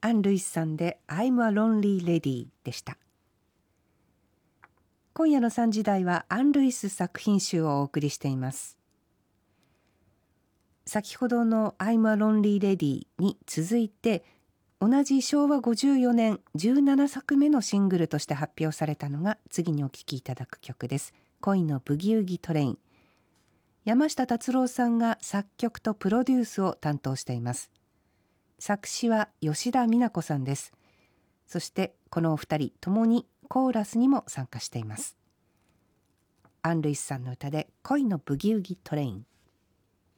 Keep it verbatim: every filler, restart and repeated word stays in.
アン・ルイスさんで I'm a Lonely Lady でした。今夜のさんじ台はアン・ルイス作品集をお送りしています。先ほどの I'm a Lonely Lady に続いて、同じしょうわごじゅうよねんじゅうななさくめのシングルとして発表されたのが次にお聴きいただく曲です。恋のブギウギトレイン。山下達郎さんが作曲とプロデュースを担当しています。作詞は吉田美奈子さんです。そしてこのお二人ともにコーラスにも参加しています。アン・ルイスさんの歌で恋のブギウギトレイン。